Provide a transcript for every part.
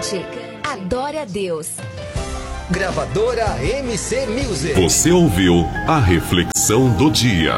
Cante, adore a Deus. Gravadora MC Music. Você ouviu a reflexão do dia.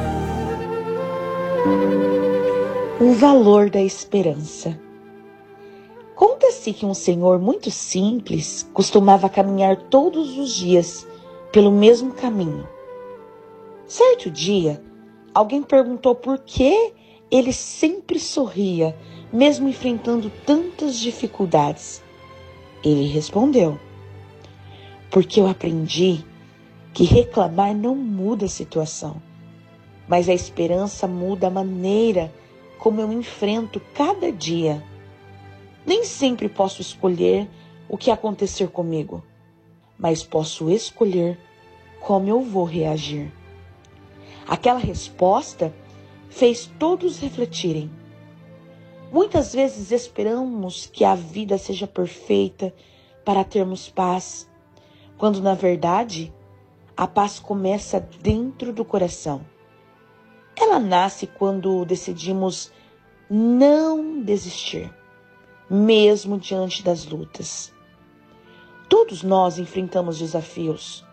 O valor da esperança. Conta-se que um senhor muito simples costumava caminhar todos os dias pelo mesmo caminho. Certo dia, alguém perguntou por que ele sempre sorria, mesmo enfrentando tantas dificuldades. Ele respondeu: porque eu aprendi que reclamar não muda a situação, mas a esperança muda a maneira como eu enfrento cada dia. Nem sempre posso escolher o que acontecer comigo, mas posso escolher como eu vou reagir. Aquela resposta fez todos refletirem. Muitas vezes esperamos que a vida seja perfeita para termos paz, quando na verdade a paz começa dentro do coração. Ela nasce quando decidimos não desistir, mesmo diante das lutas. Todos nós enfrentamos desafios.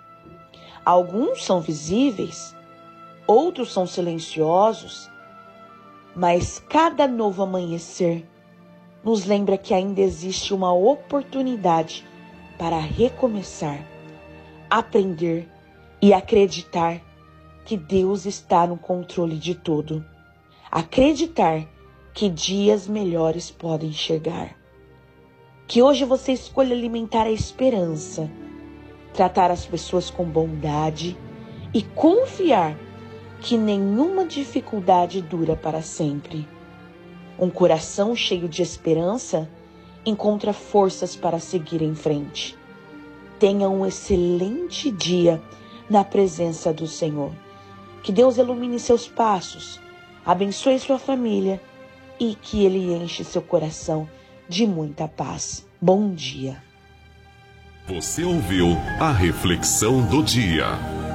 Alguns são visíveis, outros são silenciosos, mas cada novo amanhecer nos lembra que ainda existe uma oportunidade para recomeçar, aprender e acreditar que Deus está no controle de tudo. Acreditar que dias melhores podem chegar. Que hoje você escolha alimentar a esperança, tratar as pessoas com bondade e confiar que nenhuma dificuldade dura para sempre. Um coração cheio de esperança encontra forças para seguir em frente. Tenha um excelente dia na presença do Senhor. Que Deus ilumine seus passos, abençoe sua família e que Ele enche seu coração de muita paz. Bom dia. Você ouviu a reflexão do dia.